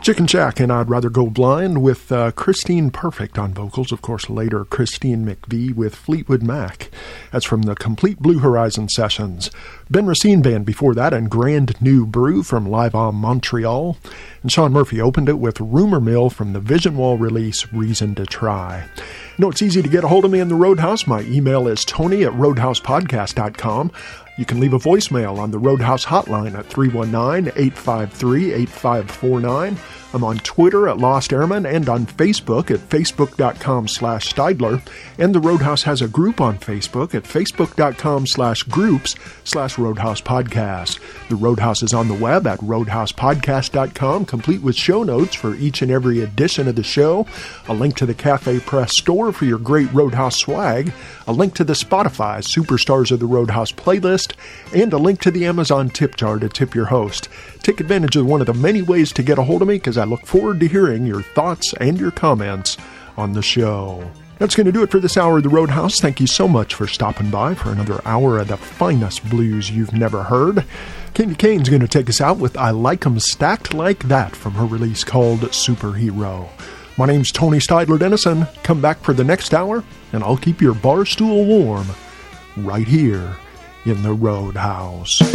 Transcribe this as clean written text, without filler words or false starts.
Chicken Shack and I'd Rather Go Blind with Christine Perfect on vocals. Of course, later Christine McVie with Fleetwood Mac. That's from the Complete Blue Horizon sessions. Ben Racine Band before that and Grand New Brew from Live on Montreal. And Sean Murphy opened it with Rumor Mill from the Vision Wall release Reason to Try. You know, it's easy to get a hold of me in the Roadhouse. My email is tony@roadhousepodcast.com. You can leave a voicemail on the Roadhouse hotline at 319-853-8549. I'm on Twitter at Lost Airman and on Facebook at facebook.com/Steidler. And the Roadhouse has a group on Facebook at facebook.com/groups/Roadhouse Podcast. The Roadhouse is on the web at roadhousepodcast.com, complete with show notes for each and every edition of the show, a link to the Cafe Press store for your great Roadhouse swag, a link to the Spotify Superstars of the Roadhouse playlist, and a link to the Amazon tip jar to tip your host. Take advantage of one of the many ways to get a hold of me because I look forward to hearing your thoughts and your comments on the show. That's going to do it for this hour of the Roadhouse. Thank you so much for stopping by for another hour of the finest blues you've never heard. Candy Kane's going to take us out with I Like 'Em Stacked Like That from her release called Superhero. My name's Tony Steidler Dennison. Come back for the next hour, and I'll keep your bar stool warm right here in the Roadhouse.